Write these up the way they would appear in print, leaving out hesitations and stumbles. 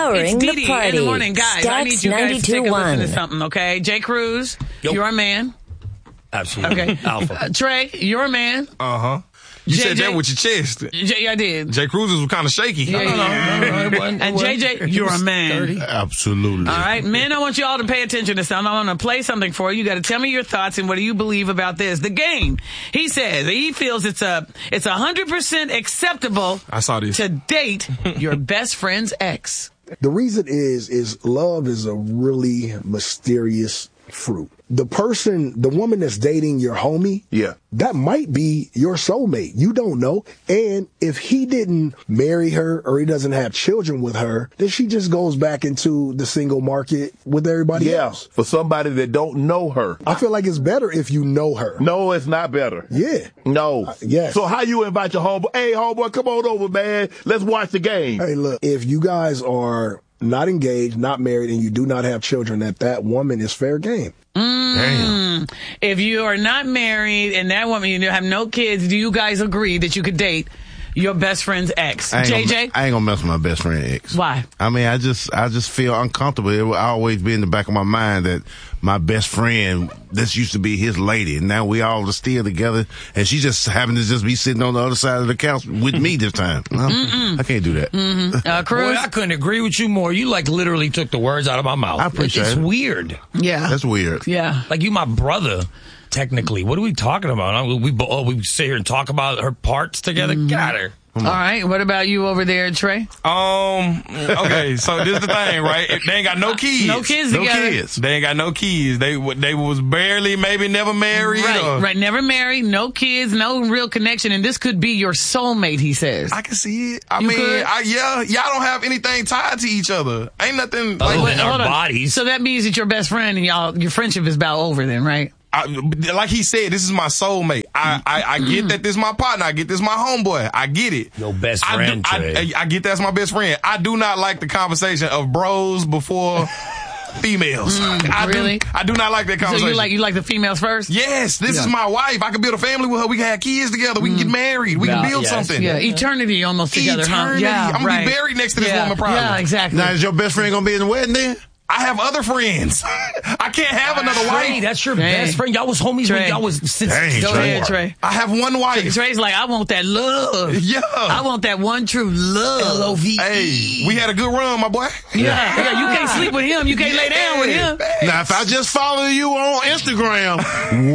Powering it's Didi the party. in the morning. Guys, I need you guys to take a listen to 92.1. something, okay? Jay Cruz, you're a man. Absolutely. Okay. Alpha. Trey, you're a man. Uh-huh. You said that with your chest. Yeah, I did. Jay Cruz was kind of shaky. No, it wasn't. And JJ, you're a man. Absolutely. All right, men, I want you all to pay attention to something. I'm going to play something for you. You got to tell me your thoughts and what do you believe about this. The game. He says he feels it's 100% acceptable I saw this. to date your best friend's ex. The reason is love is a really mysterious fruit. The woman that's dating your homie, that might be your soulmate. You don't know. And if he didn't marry her or he doesn't have children with her, then she just goes back into the single market with everybody else. For somebody that don't know her. I feel like it's better if you know her. No, it's not better. Yeah. No. Yes. So how you invite your homeboy? Hey, homeboy, come on over, man. Let's watch the game. Hey, look, if you guys are not engaged, not married, and you do not have children, that woman is fair game. Damn. If you are not married and that woman, you have no kids, do you guys agree that you could date your best friend's ex? JJ? I ain't gonna mess with my best friend ex. Why? I mean, I just feel uncomfortable. It will always be in the back of my mind that my best friend, this used to be his lady, and now we all are still together, and she just happened to just be sitting on the other side of the couch with me this time. No, I can't do that. Boy, I couldn't agree with you more. You literally took the words out of my mouth. I appreciate It's it. weird. Yeah. That's weird. Yeah. Like, you my brother, technically. What are we talking about? We sit here and talk about her parts together? Get out of here. All right. What about you over there, Trey? Okay, so this is the thing, right? They ain't got no kids. No kids together. They ain't got no kids. They was barely, maybe never married. Right. Never married, no kids, no real connection, and this could be your soulmate, he says. I can see it. I You mean, could? y'all don't have anything tied to each other. Ain't nothing Other like than our Hold on. bodies. So that means that your best friend and your friendship is about over then, right? like he said, this is my soulmate. I get that this is my partner. I get this is my homeboy. I get it. Your best friend, Trey. I get that's my best friend. I do not like the conversation of bros before females. Really? I do not like that conversation. So you like the females first? Yes, this is my wife. I can build a family with her. We can have kids together. We can get married. We can build something. Yeah, eternity almost together, huh? Eternity. Yeah, I'm going to be buried next to this woman probably. Yeah, exactly. Now, is your best friend going to be in the wedding then? I have other friends. I can't have another Trey, wife. that's your best friend. Y'all was homies when y'all was since Go ahead, Trey. I have one wife. Trey's like, I want that love. Yeah. I want that one true love. L-O-V-E. Hey, we had a good run, my boy. Yeah, you can't sleep with him. You can't lay down with him. Now, if I just follow you on Instagram,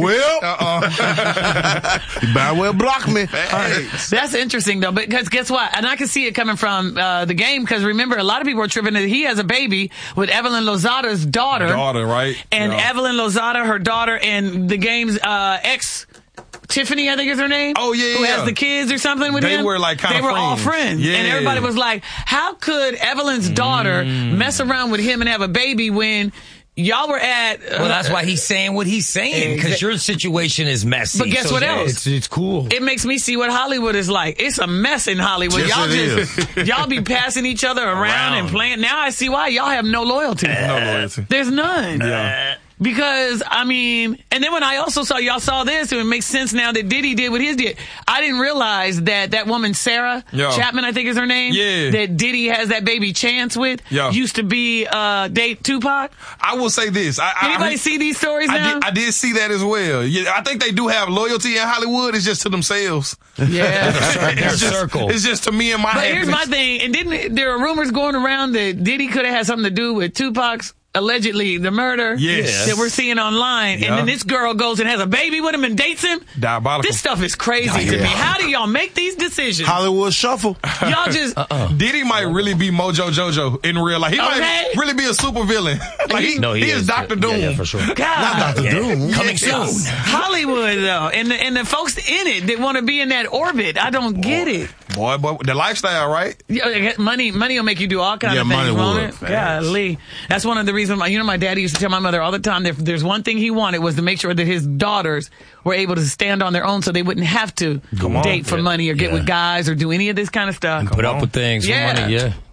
you might well block me. That's interesting, though, because guess what? And I can see it coming from the game, because remember, a lot of people are tripping that he has a baby with Evelyn Lozada's daughter. Right? And Evelyn Lozada, her daughter, and the game's ex, Tiffany, I think is her name. Oh, yeah, Who yeah. has the kids or something with him. They were, like, kind of They were all friends. friends. Yeah. And everybody was like, how could Evelyn's daughter mess around with him and have a baby when y'all were at... Well, that's why he's saying what he's saying, because your situation is messy. But guess what else? It's cool. It makes me see what Hollywood is like. It's a mess in Hollywood. Yes, Y'all be passing each other around and playing. Now I see why y'all have no loyalty. No loyalty. There's none. Yeah. Because, I mean, and then when I also y'all saw this, and it makes sense now that Diddy did what his did. I didn't realize that woman, Sarah Chapman, I think is her name, that Diddy has that baby Chance with, used to be date Tupac. I will say this. Anybody see these stories now? I did see that as well. Yeah, I think they do have loyalty in Hollywood. It's just to themselves. Yeah. Their circle. It's just to me and my But happiness. here's my thing, and there are rumors going around that Diddy could have had something to do with Tupac's allegedly the murder that we're seeing online, and then this girl goes and has a baby with him and dates him. Diabolical. This stuff is crazy to me. How do y'all make these decisions? Hollywood shuffle. Y'all just Diddy might really be Mojo Jojo in real life. He might really be a super villain. Like he is Dr. Doom. Yeah, for sure. God, Dr. Doom. Coming soon. Hollywood though, and the folks in it that want to be in that orbit, I don't get it. Boy, the lifestyle, right? Money will make you do all kinds of things. money Won't would. it? Golly, that's one of the reasons. My daddy used to tell my mother all the time that if there's one thing he wanted was to make sure that his daughters were able to stand on their own, so they wouldn't have to date for money or get with guys or do any of this kind of stuff. Put up with things for money,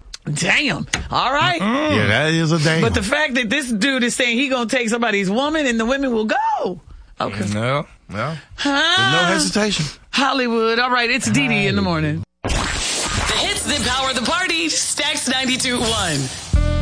Damn. All right. Yeah, that is a damn. But the fact that this dude is saying he gonna take somebody's woman and the women will go. Okay. No. no hesitation. Hollywood. All right. It's Didi in the morning. The hits that power the party. Stacks X92.1.